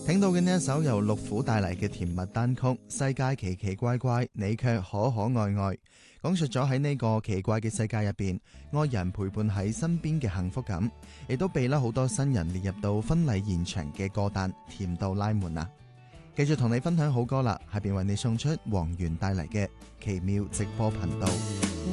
聽到嘅呢一首由六虎帶嚟嘅甜蜜單曲《世界奇奇怪怪，你卻可可愛愛》，講述咗喺呢個奇怪嘅世界入邊，愛人陪伴喺身邊嘅幸福感，亦都被好多新人列入到婚禮現場嘅歌單，甜到拉滿啊！繼續同你分享好歌啦，下邊為你送出黃源帶嚟嘅奇妙直播頻道。